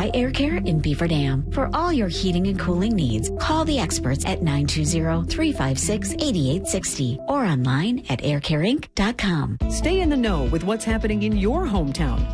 by Air Care in Beaver Dam. For all your heating and cooling needs, call the experts at 920-356-8860 or online at aircareinc.com. Stay in the know with what's happening in your hometown.